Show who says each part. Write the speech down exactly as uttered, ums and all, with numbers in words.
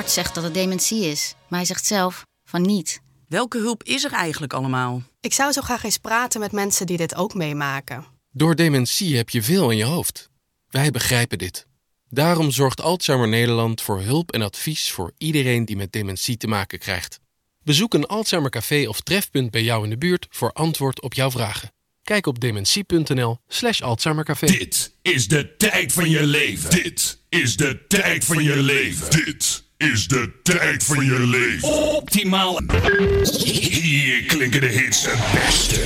Speaker 1: arts zegt dat het dementie is, maar hij zegt zelf van niet.
Speaker 2: Welke hulp is er eigenlijk allemaal?
Speaker 3: Ik zou zo graag eens praten met mensen die dit ook meemaken.
Speaker 4: Door dementie heb je veel in je hoofd. Wij begrijpen dit. Daarom zorgt Alzheimer Nederland voor hulp en advies voor iedereen die met dementie te maken krijgt. Bezoek een Alzheimercafé of trefpunt bij jou in de buurt voor antwoord op jouw vragen. Kijk op dementie.nl slash Alzheimercafé.
Speaker 5: Dit is de tijd van je leven. Dit is de tijd van je leven. Dit is de tijd van je leven. Optimaal. Hier klinken de hits het beste.